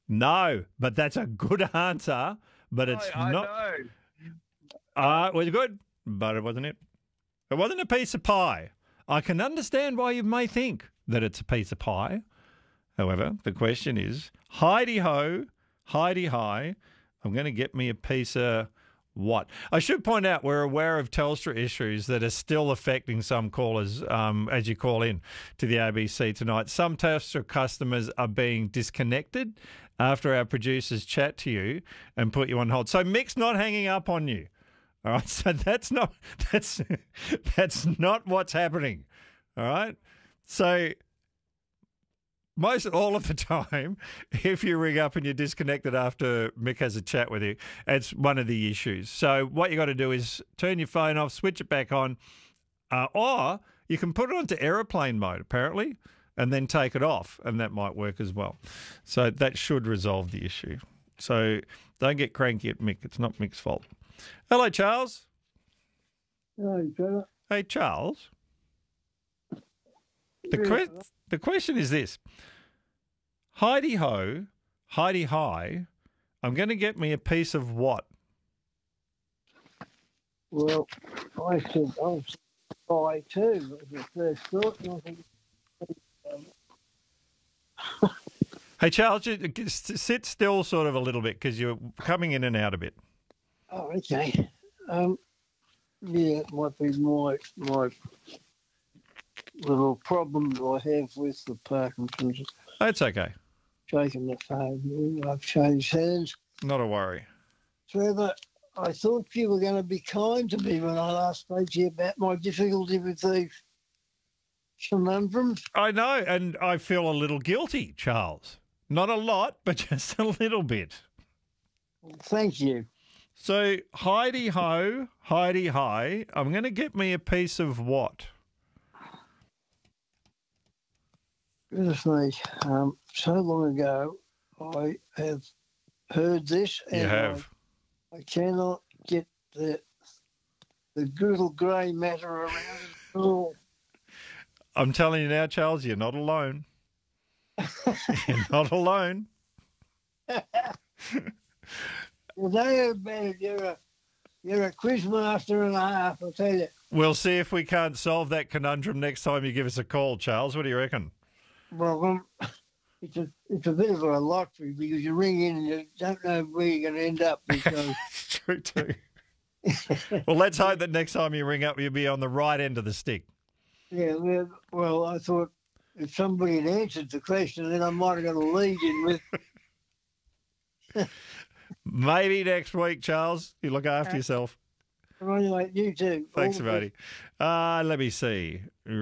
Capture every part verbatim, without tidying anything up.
No, but that's a good answer. But it's I, I not. know. Uh, it was good, but it wasn't it. It wasn't a piece of pie. I can understand why you may think that it's a piece of pie. However, the question is, Heidi-ho, Heidi-hi, I'm going to get me a piece of what? I should point out we're aware of Telstra issues that are still affecting some callers um, as you call in to the A B C tonight. Some Telstra customers are being disconnected after our producers chat to you and put you on hold. So Mick's not hanging up on you. All right, so that's not that's that's not what's happening. All right, so most all of the time, if you ring up and you're disconnected after Mick has a chat with you, it's one of the issues. So what you got to do is turn your phone off, switch it back on, uh, or you can put it onto aeroplane mode apparently, and then take it off, and that might work as well. So that should resolve the issue. So don't get cranky at Mick. It's not Mick's fault. Hello, Charles. Hey, Trevor. Hey, Charles. The, Yeah. que- the question is this. Heidi-ho, Heidi-hi, I'm going to get me a piece of what? Well, I said I was by too. Was the first thought. and I think, Hey, Charles, you- s- sit still sort of a little bit because you're coming in and out a bit. oh, okay. Um, yeah, it might be my my little problem that I have with the Parkinson's. That's okay. Shaking the phone. I've changed hands. Not a worry. Trevor, I thought you were going to be kind to me when I last spoke to you about my difficulty with these conundrums. I know, and I feel a little guilty, Charles. Not a lot, but just a little bit. Thank you. So, Heidi-ho, Heidi-hi, I'm going to get me a piece of what? Goodness me, um, so long ago I have heard this and You have. I, I cannot get the the little grey matter around it at all. I'm telling you now, Charles, you're not alone. You're not alone. Well, they about it. You're a, you're a quiz master and a half, I'll tell you. We'll see if we can't solve that conundrum next time you give us a call, Charles. What do you reckon? Well, um, it's a it's a bit of a lottery because you ring in and you don't know where you're going to end up. Because It's true too. Well, let's hope that next time you ring up, you'll be on the right end of the stick. yeah, well, well, I thought if somebody had answered the question, then I might have got a lead in with. Maybe next week, Charles. You look after yourself. Well, anyway, you too. Thanks, All the buddy. Uh, let me see.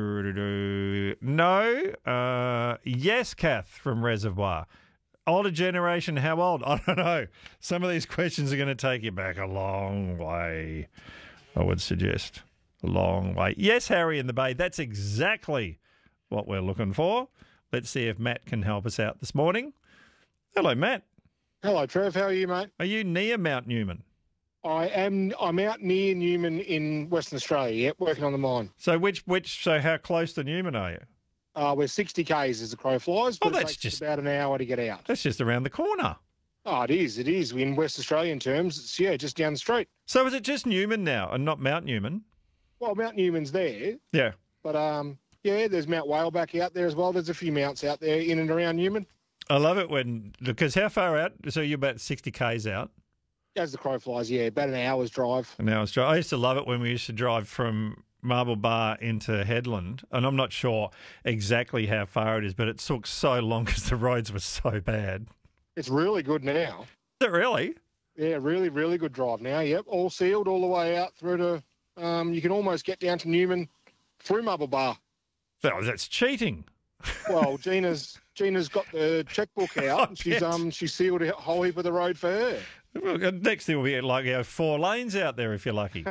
No. Uh, yes, Kath from Reservoir. Older generation, how old? I don't know. Some of these questions are going to take you back a long way, I would suggest. A long way. Yes, Harry in the Bay. That's exactly what we're looking for. Let's see if Matt can help us out this morning. Hello, Matt. Hello, Trev. How are you, mate? Are you near Mount Newman? I am. I'm out near Newman in Western Australia. Yep, working on the mine. So which which so how close to Newman are you? Uh, we're sixty k's as the crow flies, but Oh, it that's takes just- about an hour to get out. That's just around the corner. Oh, it is. It is. In West Australian terms, it's yeah, just down the street. So is it just Newman now and not Mount Newman? Well, Mount Newman's there, Yeah. but um, yeah, there's Mount Whaleback out there as well. There's a few mounts out there in and around Newman. I love it when because how far out? So you're about sixty k's out. As the crow flies, yeah, about an hour's drive. And now it's dri- I used to love it when we used to drive from Marble Bar into Headland, and I'm not sure exactly how far it is, but it took so long because the roads were so bad. It's really good now. Is it really? Yeah, really, really good drive now. Yep, all sealed all the way out through to. Um, you can almost get down to Newman through Marble Bar. Oh, that's cheating. Well, Gina's Gina's got the checkbook out. And she's bet. um she sealed a whole heap of the road for her. Well, next thing will be like you know, four lanes out there if you're lucky.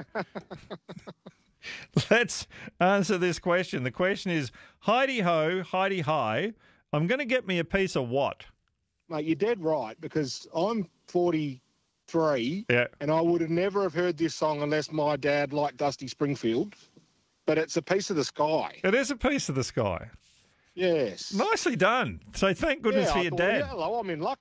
Let's answer this question. The question is, Heidi-ho, Heidi-hi, I'm going to get me a piece of what? Mate, you're dead right because I'm forty-three Yeah. and I would have never have heard this song unless my dad liked Dusty Springfield. But it's a piece of the sky. It is a piece of the sky. Yes. Nicely done. So thank goodness yeah, for I your thought, dad. yeah, hello, I'm in luck